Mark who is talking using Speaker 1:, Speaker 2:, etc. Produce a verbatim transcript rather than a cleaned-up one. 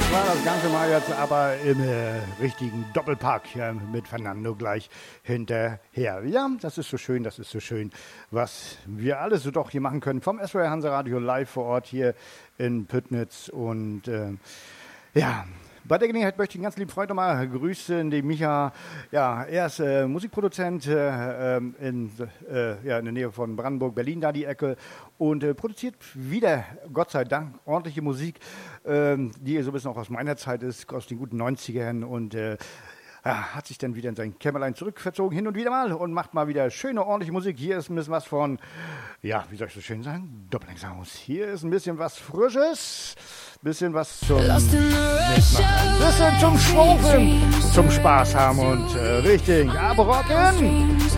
Speaker 1: war das Ganze mal jetzt aber im äh, richtigen Doppelpack ja, mit Fernando gleich hinterher. Ja, das ist so schön, das ist so schön, was wir alles so doch hier machen können vom S W R Hansa Radio live vor Ort hier in Püttnitz. Und äh, ja, bei der Gelegenheit möchte ich einen ganz lieben Freund nochmal grüßen, den Micha. Ja, er ist äh, Musikproduzent äh, in, äh, ja, in der Nähe von Brandenburg, Berlin, da die Ecke. Und äh, produziert wieder, Gott sei Dank, ordentliche Musik, ähm, die so ein bisschen auch aus meiner Zeit ist, aus den guten neunzigern. Und äh, ja, hat sich dann wieder in sein Kämmerlein zurückverzogen, hin und wieder mal, und macht mal wieder schöne, ordentliche Musik. Hier ist ein bisschen was von, ja, wie soll ich so schön sagen, Doppelgänger-Haus. Hier ist ein bisschen was Frisches, bisschen was zum Mitmachen, bisschen zum Schwufeln, zum Spaß haben und äh, richtig abrocken.